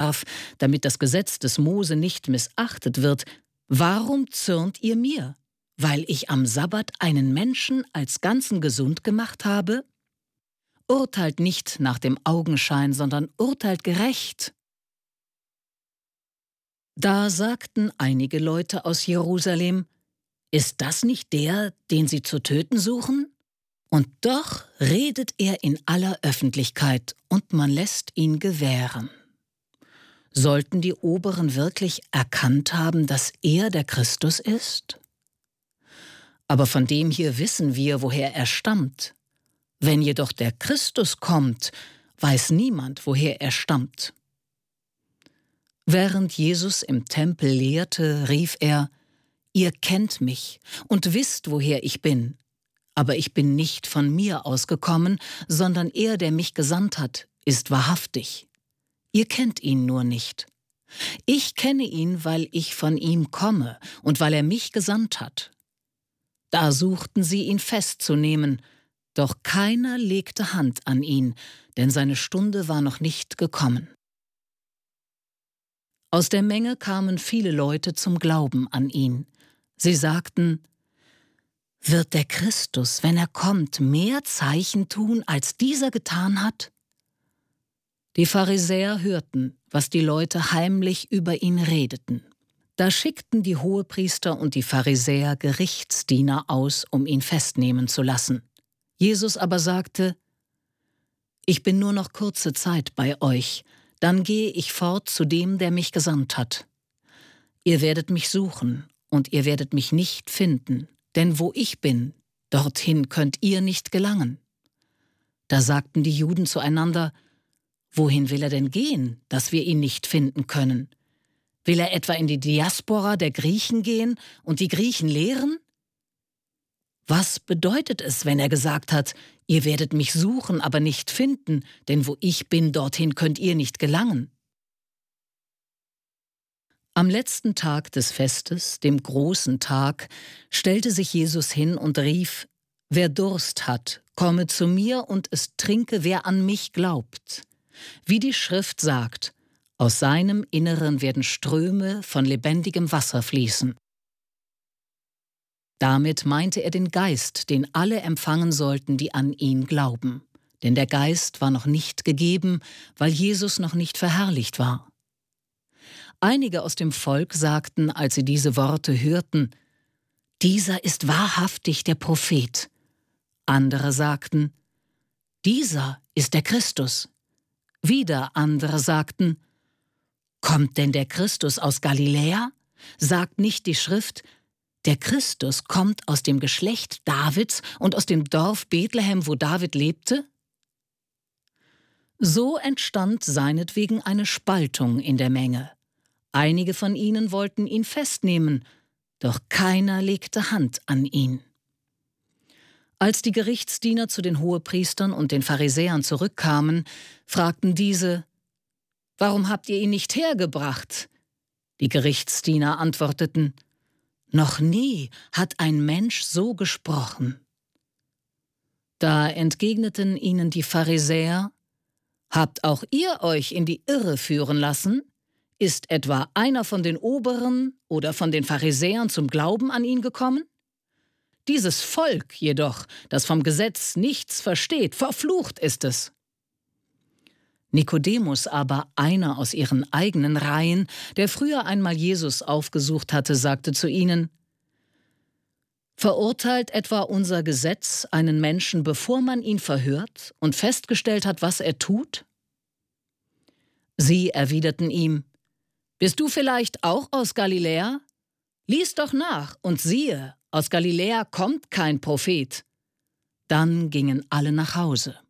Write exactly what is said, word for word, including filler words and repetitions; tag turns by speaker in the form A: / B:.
A: darf, damit das Gesetz des Mose nicht missachtet wird, warum zürnt ihr mir, weil ich am Sabbat einen Menschen als Ganzen gesund gemacht habe? Urteilt nicht nach dem Augenschein, sondern urteilt gerecht. Da sagten einige Leute aus Jerusalem: Ist das nicht der, den sie zu töten suchen? Und doch redet er in aller Öffentlichkeit, und man lässt ihn gewähren. Sollten die Oberen wirklich erkannt haben, dass er der Christus ist? Aber von dem hier wissen wir, woher er stammt. Wenn jedoch der Christus kommt, weiß niemand, woher er stammt. Während Jesus im Tempel lehrte, rief er: Ihr kennt mich und wisst, woher ich bin. Aber ich bin nicht von mir ausgekommen, sondern er, der mich gesandt hat, ist wahrhaftig. Ihr kennt ihn nur nicht. Ich kenne ihn, weil ich von ihm komme und weil er mich gesandt hat. Da suchten sie ihn festzunehmen, doch keiner legte Hand an ihn, denn seine Stunde war noch nicht gekommen. Aus der Menge kamen viele Leute zum Glauben an ihn. Sie sagten: Wird der Christus, wenn er kommt, mehr Zeichen tun, als dieser getan hat? Die Pharisäer hörten, was die Leute heimlich über ihn redeten. Da schickten die Hohepriester und die Pharisäer Gerichtsdiener aus, um ihn festnehmen zu lassen. Jesus aber sagte: Ich bin nur noch kurze Zeit bei euch, dann gehe ich fort zu dem, der mich gesandt hat. Ihr werdet mich suchen, und ihr werdet mich nicht finden, denn wo ich bin, dorthin könnt ihr nicht gelangen. Da sagten die Juden zueinander: Wohin will er denn gehen, dass wir ihn nicht finden können? Will er etwa in die Diaspora der Griechen gehen und die Griechen lehren? Was bedeutet es, wenn er gesagt hat: Ihr werdet mich suchen, aber nicht finden, denn wo ich bin, dorthin könnt ihr nicht gelangen? Am letzten Tag des Festes, dem großen Tag, stellte sich Jesus hin und rief: Wer Durst hat, komme zu mir und es trinke, wer an mich glaubt. Wie die Schrift sagt: Aus seinem Inneren werden Ströme von lebendigem Wasser fließen. Damit meinte er den Geist, den alle empfangen sollten, die an ihn glauben. Denn der Geist war noch nicht gegeben, weil Jesus noch nicht verherrlicht war. Einige aus dem Volk sagten, als sie diese Worte hörten: Dieser ist wahrhaftig der Prophet. Andere sagten: Dieser ist der Christus. Wieder andere sagten: Kommt denn der Christus aus Galiläa? Sagt nicht die Schrift: Der Christus kommt aus dem Geschlecht Davids und aus dem Dorf Bethlehem, wo David lebte? So entstand seinetwegen eine Spaltung in der Menge. Einige von ihnen wollten ihn festnehmen, doch keiner legte Hand an ihn. Als die Gerichtsdiener zu den Hohepriestern und den Pharisäern zurückkamen, fragten diese: Warum habt ihr ihn nicht hergebracht? Die Gerichtsdiener antworteten: Noch nie hat ein Mensch so gesprochen. Da entgegneten ihnen die Pharisäer: Habt auch ihr euch in die Irre führen lassen? Ist etwa einer von den Oberen oder von den Pharisäern zum Glauben an ihn gekommen? Dieses Volk jedoch, das vom Gesetz nichts versteht, verflucht ist es. Nikodemus aber, einer aus ihren eigenen Reihen, der früher einmal Jesus aufgesucht hatte, sagte zu ihnen: Verurteilt etwa unser Gesetz einen Menschen, bevor man ihn verhört und festgestellt hat, was er tut? Sie erwiderten ihm: Bist du vielleicht auch aus Galiläa? Lies doch nach, und siehe, aus Galiläa kommt kein Prophet. Dann gingen alle nach Hause.